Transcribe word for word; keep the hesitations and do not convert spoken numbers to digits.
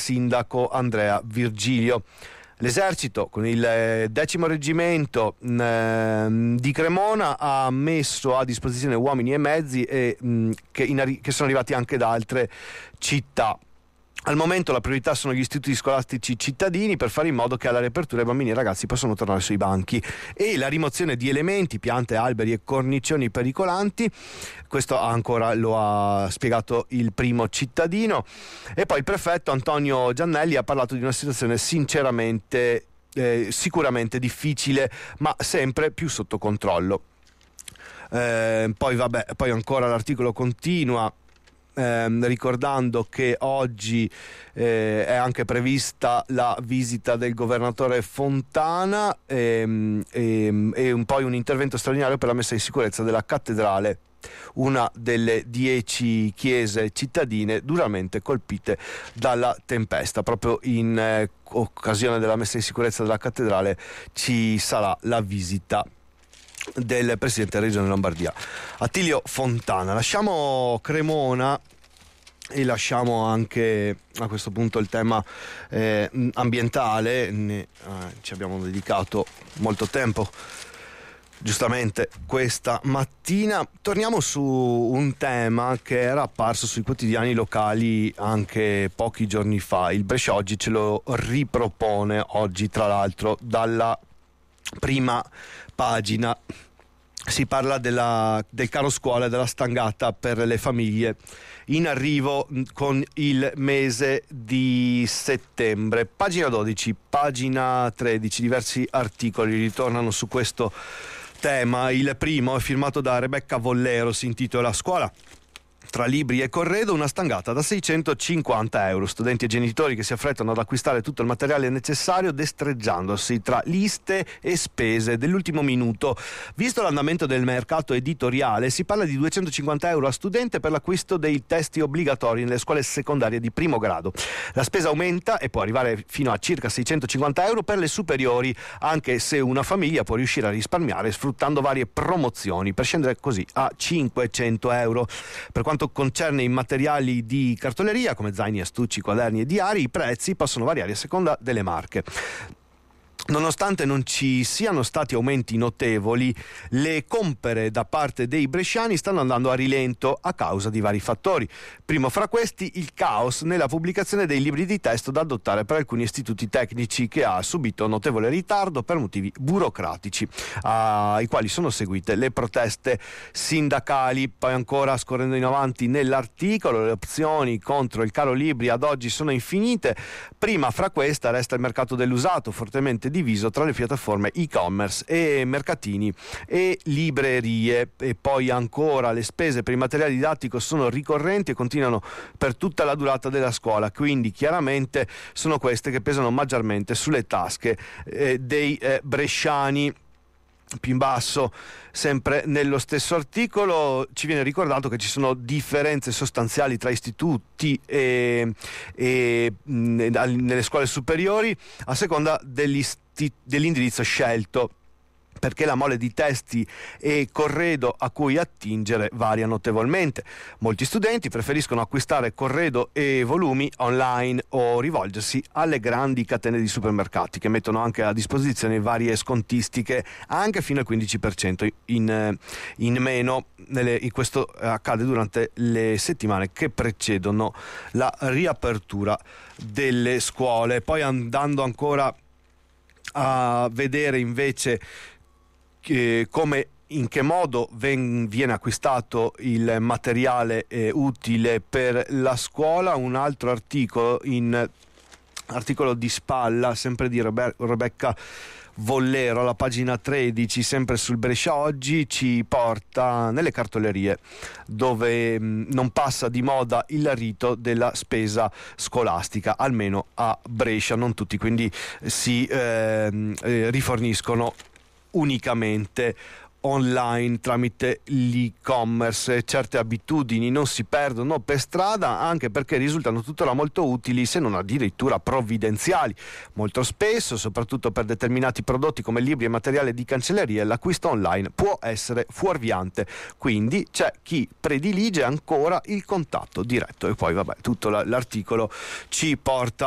sindaco Andrea Virgilio. L'esercito, con il decimo reggimento mh, di Cremona, ha messo a disposizione uomini e mezzi e, mh, che, in, che sono arrivati anche da altre città. Al momento la priorità sono gli istituti scolastici cittadini, per fare in modo che alla riapertura i bambini e i ragazzi possano tornare sui banchi, e la rimozione di elementi, piante, alberi e cornicioni pericolanti. Questo ancora lo ha spiegato il primo cittadino. E poi il prefetto Antonio Giannelli ha parlato di una situazione sinceramente eh, sicuramente difficile, ma sempre più sotto controllo. Eh, poi vabbè, poi ancora l'articolo continua Eh, ricordando che oggi eh, è anche prevista la visita del governatore Fontana e, e, e un, poi un intervento straordinario per la messa in sicurezza della cattedrale, una delle dieci chiese cittadine duramente colpite dalla tempesta. Proprio in eh, occasione della messa in sicurezza della cattedrale ci sarà la visita del presidente della regione Lombardia, Attilio Fontana. Lasciamo Cremona e lasciamo anche a questo punto il tema eh, ambientale. Ne, eh, ci abbiamo dedicato molto tempo giustamente questa mattina. Torniamo su un tema che era apparso sui quotidiani locali anche pochi giorni fa. Il Brescia Oggi ce lo ripropone oggi, tra l'altro dalla prima pagina. Si parla della, del caro scuola e della stangata per le famiglie in arrivo con il mese di settembre. Pagina dodici, pagina tredici, diversi articoli ritornano su questo tema. Il primo è firmato da Rebecca Vollero, si intitola "Scuola tra libri e corredo, una stangata da seicentocinquanta euro. Studenti e genitori che si affrettano ad acquistare tutto il materiale necessario destreggiandosi tra liste e spese dell'ultimo minuto. Visto l'andamento del mercato editoriale, si parla di duecentocinquanta euro a studente per l'acquisto dei testi obbligatori nelle scuole secondarie di primo grado. La spesa aumenta e può arrivare fino a circa seicentocinquanta euro per le superiori, anche se una famiglia può riuscire a risparmiare sfruttando varie promozioni, per scendere così a cinquecento euro. Per quanto concerne i materiali di cartoleria come zaini, astucci, quaderni e diari, i prezzi possono variare a seconda delle marche. Nonostante non ci siano stati aumenti notevoli, le compere da parte dei bresciani stanno andando a rilento a causa di vari fattori. Primo fra questi il caos nella pubblicazione dei libri di testo da adottare per alcuni istituti tecnici, che ha subito notevole ritardo per motivi burocratici, ai quali sono seguite le proteste sindacali. Poi ancora, scorrendo in avanti nell'articolo, le opzioni contro il caro libri ad oggi sono infinite. Prima fra queste resta il mercato dell'usato, fortemente diviso tra le piattaforme e-commerce e mercatini e librerie. E poi ancora le spese per il materiale didattico sono ricorrenti e continuano per tutta la durata della scuola, quindi chiaramente sono queste che pesano maggiormente sulle tasche eh, dei eh, bresciani. Più in basso, sempre nello stesso articolo, ci viene ricordato che ci sono differenze sostanziali tra istituti e, e mh, nelle scuole superiori a seconda dell'indirizzo scelto, perché la mole di testi e corredo a cui attingere varia notevolmente. Molti studenti preferiscono acquistare corredo e volumi online o rivolgersi alle grandi catene di supermercati, che mettono anche a disposizione varie scontistiche anche fino al quindici per cento in, in meno. Nelle, in questo accade durante le settimane che precedono la riapertura delle scuole. Poi andando ancora a vedere invece Eh, come in che modo ven- viene acquistato il materiale eh, utile per la scuola, un altro articolo, in articolo di spalla, sempre di Rebe- Rebecca Vollero, alla pagina tredici, sempre sul Brescia Oggi, ci porta nelle cartolerie, dove mh, non passa di moda il rito della spesa scolastica, almeno a Brescia, non tutti, quindi si eh, eh, riforniscono unicamente online tramite l'e-commerce. Certe abitudini non si perdono per strada, anche perché risultano tuttora molto utili, se non addirittura provvidenziali. Molto spesso, soprattutto per determinati prodotti come libri e materiale di cancelleria, l'acquisto online può essere fuorviante, quindi c'è chi predilige ancora il contatto diretto. E poi vabbè, tutto l'articolo ci porta